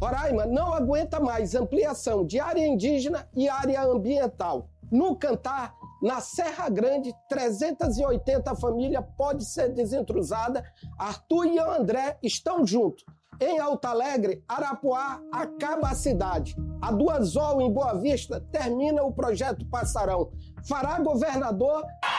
Roraima não aguenta mais ampliação de área indígena e área ambiental. No Cantar, na Serra Grande, 380 famílias pode ser desentrusada. Arthur e André estão juntos. Em Alto Alegre, Arapuá acaba a cidade. A Duazol, em Boa Vista, termina o projeto Passarão. Fará governador